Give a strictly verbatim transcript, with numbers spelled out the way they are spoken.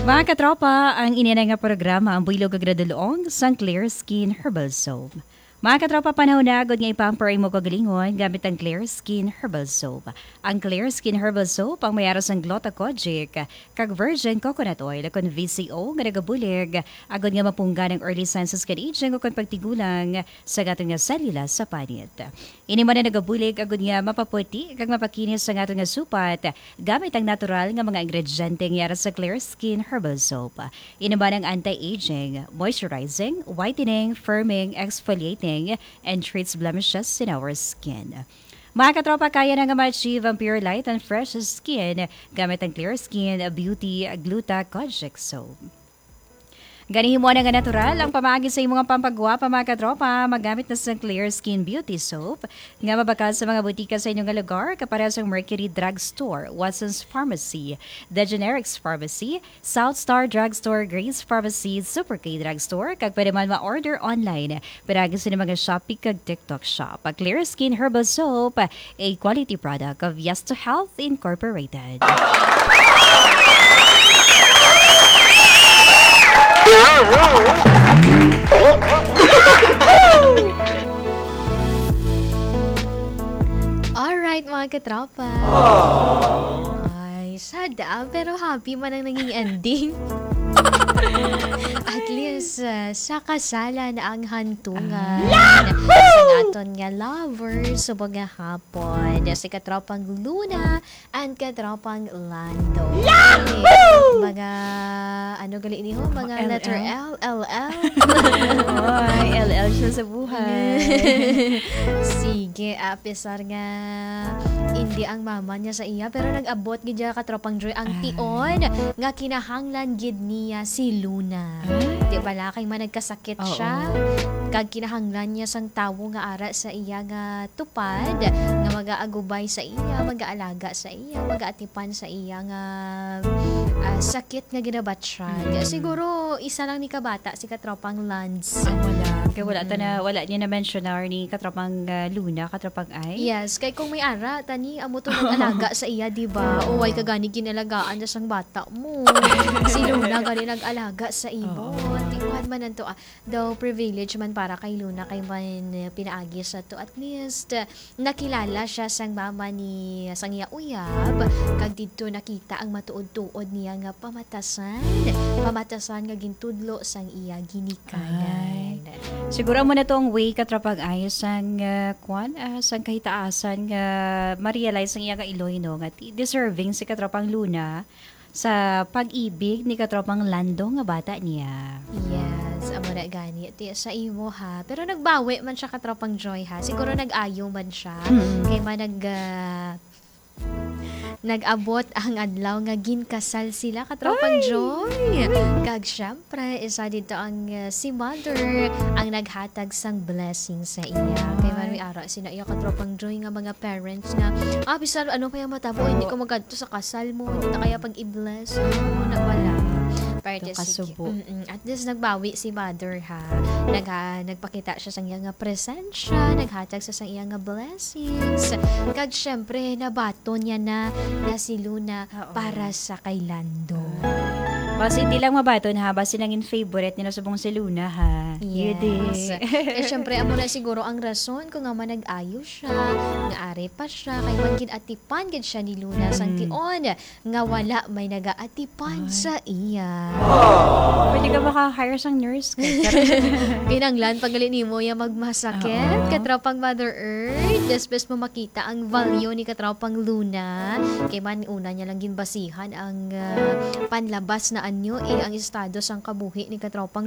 Mga katropa, ang inina nga programa ang builog agradaloong sang Clear Skin Herbal Soap. Mga katropa, panahon na agad nga ipamper mo kagalingon gamit ang Clear Skin Herbal Soap. Ang Clear Skin Herbal Soap ang mayroon sang glucocogic, kag virgin coconut oil, akon V C O nga nagabulig, agad nga mapungga ng early signs of skin aging o kung pagtigulang sa gatong nga selula sa panit. Ini man na nagabulig, agad nga mapaputi, kag mapakinis sa gatong nga supat, gamit ang natural nga mga ingrediente nga yara sa Clear Skin Herbal Soap. Ini man ang anti-aging, moisturizing, whitening, firming, exfoliating, and treats blemishes in our skin. Mga katropa, kaya na nga ma-achieve ang pure light and fresh skin gamit ang Clear Skin Beauty Gluta-Kojic Soap. Ganihin mo na nga natural ang pamagi sa imong pampagwapa mga katropa, magamit na sa Clear Skin Beauty Soap nga mabakal sa mga butika sa inyong lugar kapara sa Mercury Drug Store, Watson's Pharmacy, The Generics Pharmacy, South Star Drug Store, Grace Pharmacy, Super K Drug Store, kag pwede man ma-order online paragi sa mga Shopee kag TikTok Shop. A Clear Skin Herbal Soap, a quality product of Yes to Health Incorporated. Alright mga katropa. Ay, sad ah, pero happy man ang naging ending. At least, uh, sa kasalan ang hantungan. Sa naton nga lovers, subog nga hapon. Si katropang Luna and katropang Lando. Yahoo! Mga, ano gali niyo? Mga L L? letter L, L L. Ay, L L siya sa buhay. Sige, apisar nga hindi ang mama niya sa iya, pero nag-abot gid ka tropang Joy ang tion nga kinahanglan gid niya si Luna. Di bala kay man nagkasakit Oo. siya, kag kinahanglan niya sang tawo nga ara sa iya nga tupad, nga mag-aagubay sa iya, mag-aalaga sa iya, mag-aatipan sa iya nga ah, sakit nga ginabat siya. Siguro isa lang ni kabata si katropang Lance. Ah, wala. Kaya wala ta na, wala niya na mentionar ni katropang uh, Luna, katropang Ay. Yes, kay kung may ara, tani, amo to nag-alaga sa iya, di ba? O ay kagani ginalagaan na sang bata mo. Si Luna gani nag-alaga sa imo. Tingnan man nanto, ah, daw privilege man para kay Luna, kay man eh, pinaagi sa to. At least, eh, nakilala siya sang mama ni sang iya uyab. Kag dito nakita ang matuod-tuod niya nga pamatasan. Pamatasan nga gintudlo sang iya ginikanan. Siguro mo na tong way katropang Ay sang uh, kwan, uh, sang kahitaasan nga ma-realize ang iya ka Iloilo nga ti- deserving si katropang Luna sa pag-ibig ni katropang Lando nga bata niya. Yes, amo na gani. Ti sa imo ha. Pero nagbawi man siya katropang Joy ha. Siguro nag-ayo man siya. Kay man nag ah, nag-abot ang adlaw nga ginkasal sila katropang Joy. Kag syempre isa dito ang uh, si mother ang naghatag sang blessing sa iya. Kay man may ara sina iya katropang Joy nga mga parents nga ah bisan ano kaya matabo hindi ko magadto sa kasal mo hindi ta kaya pag i-bless ano na wala. Parte Ito kasubo. Mm-mm. At least nagbawi si mother ha. Nag, ah, nagpakita siya sa iya nga presensya, naghatag sa iya nga blessings. Kag syempre nabato niya na na si Luna Oo. para sa kay Lando. Basta hindi lang mabaton ha, basta nangin favorite nila subong si Luna ha. Yes. Yun Eh, syempre, amo na siguro ang rason kung nga man nag-ayo siya, nga are pa siya, kay magin atipan gid siya ni Luna sang tion, nga wala may nagaatipan sa iya. Pwede ka maka-hire sang nurse. Kinanglan pagalit nimo ya magmasakit, Oo. katropang Mother Earth, despes mo makita ang value ni katropang Luna, kay man una niya lang ginbasihan ang ah, panlabas na anyo eh ang estado sang kabuhi ni katropang